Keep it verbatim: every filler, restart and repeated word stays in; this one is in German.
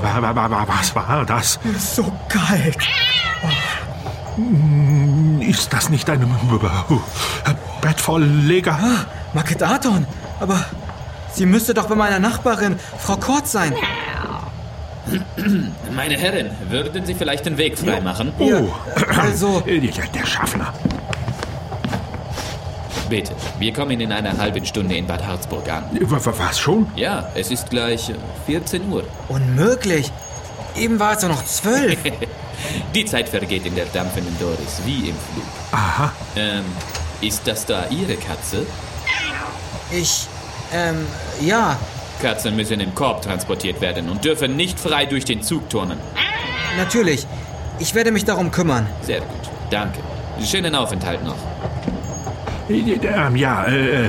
Was war das? So kalt. Ist das nicht ein Bettvorleger? Ah, Makedaton, aber sie müsste doch bei meiner Nachbarin, Frau Kort, sein. Meine Herren, würden Sie vielleicht den Weg freimachen? Oh, Also, der Schaffner. Bitte, wir kommen in einer halben Stunde in Bad Harzburg an. Was schon? Ja, es ist gleich vierzehn Uhr. unmöglich. Eben war es doch noch zwölf. Die Zeit vergeht in der dampfenden Doris, wie im Flug. Aha. Ähm, ist das da Ihre Katze? Ich, ähm, ja, Katzen müssen im Korb transportiert werden und dürfen nicht frei durch den Zug turnen. natürlich. Ich werde mich darum kümmern. Sehr gut, danke. Schönen Aufenthalt noch. Ähm, ja, äh,